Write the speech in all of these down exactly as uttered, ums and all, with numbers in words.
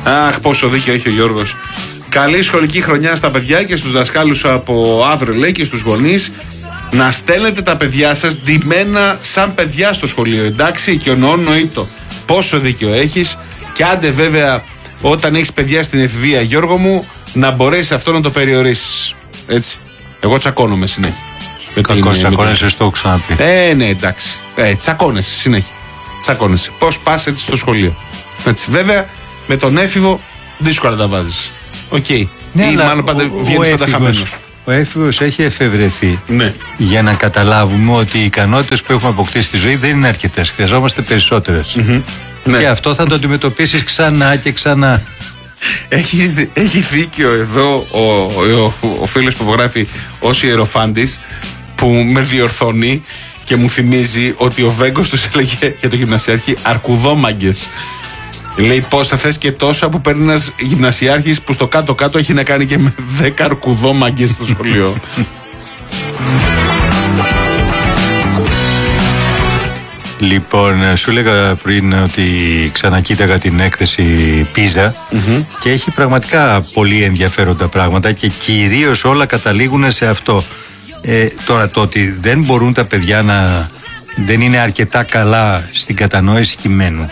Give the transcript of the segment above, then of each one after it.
Αχ, πόσο δίκιο έχει ο Γιώργος. Καλή σχολική χρονιά στα παιδιά και στους δασκάλους από αύριο, λέει, και στους γονείς. Να στέλνετε τα παιδιά σας ντυμένα σαν παιδιά στο σχολείο. Εντάξει, και νοήτο. Πόσο δίκιο έχεις. Και άντε βέβαια, όταν έχεις παιδιά στην εφηβεία, Γιώργο μου, να μπορέσεις αυτό να το περιορίσεις. Έτσι. Εγώ τσακώνομαι συνέχεια. Κακό, τσακώνεσαι, το έχω ξαναπεί. Ε, ναι, εντάξει. Ε, τσακώνεσαι συνέχεια. Τσακώνεσαι. Πώς πας έτσι στο σχολείο. Έτσι. Βέβαια, με τον έφηβο δύσκολα τα βάζεις. Οκ. Okay. Ναι, ή μάλλον πάντα βγαίνεις πάντα χαμένος. Ο έφηβος έχει εφευρεθεί, ναι, για να καταλάβουμε ότι οι ικανότητες που έχουμε αποκτήσει στη ζωή δεν είναι αρκετές. Χρειαζόμαστε περισσότερες. Mm-hmm. Ναι. Και αυτό θα το αντιμετωπίσεις ξανά και ξανά. Έχει, έχει δίκιο εδώ ο, ο, ο, ο φίλος που υπογράφει ως ιεροφάντης, που με διορθώνει και μου θυμίζει ότι ο Βέγκος τους έλεγε για το γυμνασιάρχη αρκουδόμαγκες. Λέει πώς θα θες και τόσα που παίρνει ένας γυμνασιάρχης που στο κάτω-κάτω έχει να κάνει και με δέκα αρκουδόμαγκες στο σχολείο. Λοιπόν, σου έλεγα πριν ότι ξανακοίταγα την έκθεση Πίζα mm-hmm. και έχει πραγματικά πολύ ενδιαφέροντα πράγματα και κυρίως όλα καταλήγουν σε αυτό. Ε, τώρα, το ότι δεν μπορούν τα παιδιά να δεν είναι αρκετά καλά στην κατανόηση κειμένου.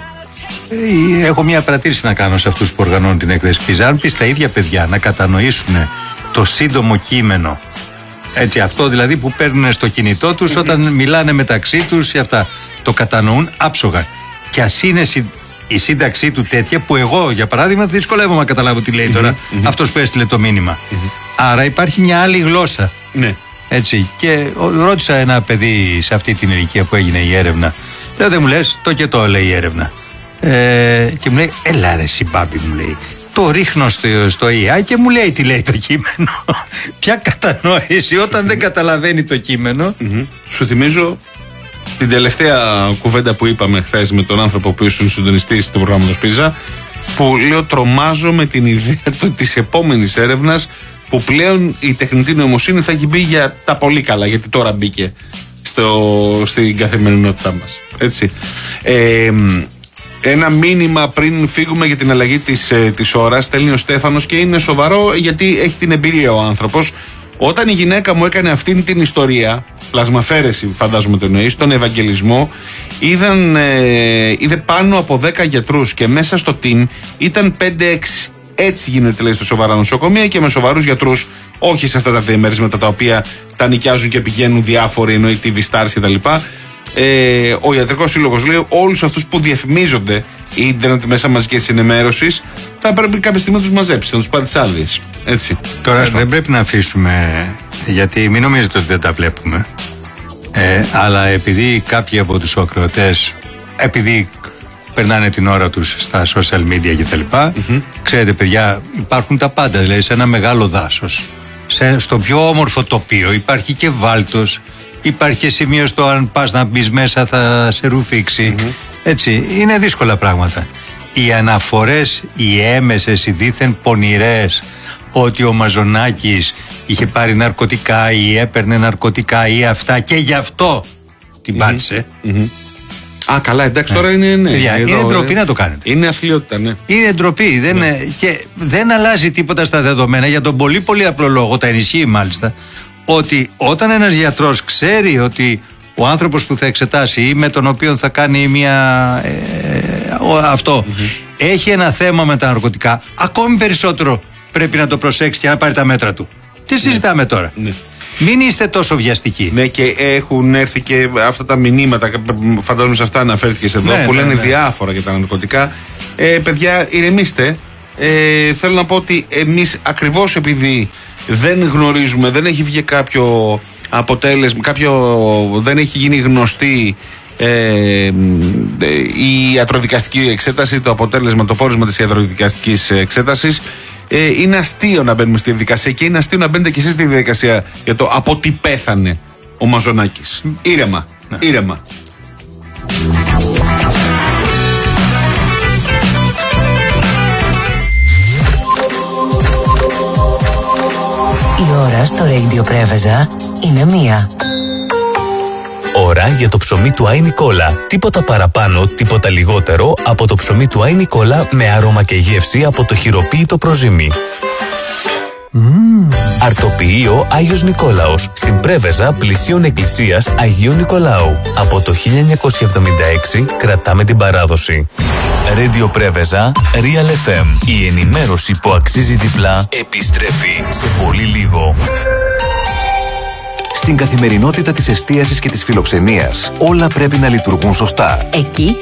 Ε, έχω μια παρατήρηση να κάνω σε αυτούς που οργανώνουν την έκθεση Πίζα. Αν πεις τα ίδια παιδιά να κατανοήσουν το σύντομο κείμενο, έτσι, αυτό δηλαδή που παίρνουν στο κινητό τους mm-hmm. όταν μιλάνε μεταξύ τους και αυτά, το κατανοούν άψογα. Και ας είναι η σύνταξή του τέτοια που εγώ, για παράδειγμα, δυσκολεύομαι να καταλάβω τι λέει τώρα mm-hmm. αυτός που έστειλε το μήνυμα. Mm-hmm. Άρα υπάρχει μια άλλη γλώσσα. Ναι. Έτσι. Και ρώτησα ένα παιδί σε αυτή την ηλικία που έγινε η έρευνα. Λέω, δεν μου λες, το και το λέει η έρευνα. Ε, και μου λέει, έλα ρε συμπάμπη, μου λέει. Το ρίχνω στο, στο ι άι και μου λέει τι λέει το κείμενο. Ποια κατανόηση όταν δεν καταλαβαίνει το κείμενο. Mm-hmm. Σου θυμίζω την τελευταία κουβέντα που είπαμε χθες με τον άνθρωπο που ήσουν συντονιστής του προγράμματος Πίζα, που λέω τρομάζω με την ιδέα της επόμενης έρευνας που πλέον η τεχνητή νοημοσύνη θα έχει μπει για τα πολύ καλά, γιατί τώρα μπήκε στο, στην καθημερινότητά μας. Έτσι. Ε, ένα μήνυμα πριν φύγουμε για την αλλαγή της, της ώρας στέλνει ο Στέφανος και είναι σοβαρό γιατί έχει την εμπειρία ο άνθρωπος. Όταν η γυναίκα μου έκανε αυτήν την ιστορία, πλασμαφέρεση φαντάζομαι το εννοεί, στον Ευαγγελισμό, είδαν, ε, είδε πάνω από δέκα γιατρούς και μέσα στο team ήταν πέντε έξι. Έτσι γίνεται, λέει, στο σοβαρά νοσοκομεία και με σοβαρούς γιατρούς, όχι σε αυτά τα διαμερίσματα τα οποία τα νοικιάζουν και πηγαίνουν διάφοροι, εννοεί τι βι Stars κτλ. Ε, ο Ιατρικός Σύλλογος λέει όλους αυτούς που διαφημίζονται ίντερνετ μέσα μαζικής ενημέρωσης θα πρέπει κάποια στιγμή να τους μαζέψει, να τους πάρει τις άδειες. Έτσι. Τώρα Έσπα. δεν πρέπει να αφήσουμε, γιατί μην νομίζετε ότι δεν τα βλέπουμε, ε, αλλά επειδή κάποιοι από τους ακροατές, επειδή περνάνε την ώρα τους στα social media κτλ. Mm-hmm. Ξέρετε, παιδιά, υπάρχουν τα πάντα. Δηλαδή, σε ένα μεγάλο δάσος, σε, στο πιο όμορφο τοπίο, υπάρχει και βάλτος, υπάρχει και σημείο στο αν πας να μπεις μέσα θα σε ρουφήξει. Mm-hmm. Έτσι, είναι δύσκολα πράγματα. Οι αναφορές, οι έμεσες, οι δήθεν πονηρές, ότι ο Μαζονάκης είχε πάρει ναρκωτικά ή έπαιρνε ναρκωτικά ή αυτά και γι' αυτό την πάτησε. Mm-hmm. Mm-hmm. Α, καλά, εντάξει, ναι. Τώρα είναι. Ναι, Παιδιά, εδώ, είναι ντροπή ε, να το κάνετε. Είναι αθλειότητα, ναι. Είναι ντροπή. Δεν, ναι. Και δεν αλλάζει τίποτα στα δεδομένα για τον πολύ πολύ απλό λόγο, τα ενισχύει μάλιστα, ότι όταν ένας γιατρός ξέρει ότι ο άνθρωπος που θα εξετάσει ή με τον οποίο θα κάνει μια. Ε, αυτό mm-hmm. έχει ένα θέμα με τα ναρκωτικά, ακόμη περισσότερο πρέπει να το προσέξει και να πάρει τα μέτρα του. Τι συζητάμε ναι. τώρα. Ναι. Μην είστε τόσο βιαστικοί. Ναι, και έχουν έρθει και αυτά τα μηνύματα, φαντάζομαι σε αυτά αναφέρθηκες εδώ, ναι, που λένε ναι, ναι. διάφορα για τα ναρκωτικά. Ε, παιδιά, ηρεμήστε. Ε, θέλω να πω ότι εμείς ακριβώς επειδή δεν γνωρίζουμε, δεν έχει βγει κάποιο αποτέλεσμα, κάποιο, δεν έχει γίνει γνωστή ε, η ιατροδικαστική εξέταση, το αποτέλεσμα, το πόρισμα της ιατροδικαστικής εξέτασης. Ε, είναι αστείο να μπαίνουμε στη διαδικασία και είναι αστείο να μπαίνετε κι εσείς στη διαδικασία για το από τι πέθανε ο Μαζονάκης. Ήρεμα, ναι. ήρεμα. Η ώρα στο Radio Πρέβεζα είναι μία. Ώρα για το ψωμί του Άι Νικόλα. Τίποτα παραπάνω, τίποτα λιγότερο από το ψωμί του Άι Νικόλα με άρωμα και γεύση από το χειροποίητο προζύμι. Mm. Αρτοποιείο Άγιος Νικόλαος, στην Πρέβεζα πλησίων εκκλησίας Αγίου Νικολάου. Από το χίλια εννιακόσια εβδομήντα έξι κρατάμε την παράδοση. Radio Πρέβεζα, Real εφ εμ. Η ενημέρωση που αξίζει διπλά επιστρέφει σε πολύ λίγο. Στην καθημερινότητα της εστίασης και της φιλοξενίας, όλα πρέπει να λειτουργούν σωστά. Εκεί